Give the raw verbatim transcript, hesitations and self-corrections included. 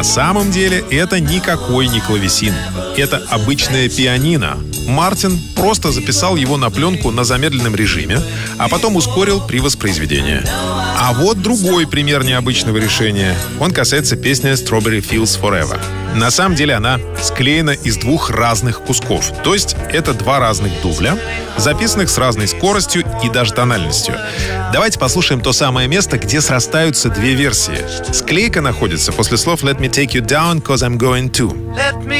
На самом деле это никакой не клавесин. Это обычное пианино. Мартин просто записал его на пленку на замедленном режиме, а потом ускорил при воспроизведении. А вот другой пример необычного решения. Он касается песни «Strawberry Fields Forever». На самом деле она склеена из двух разных кусков. То есть это два разных дубля, записанных с разной скоростью и даже тональностью. Давайте послушаем то самое место, где срастаются две версии. Склейка находится после слов «Let me take you down, cause I'm going to».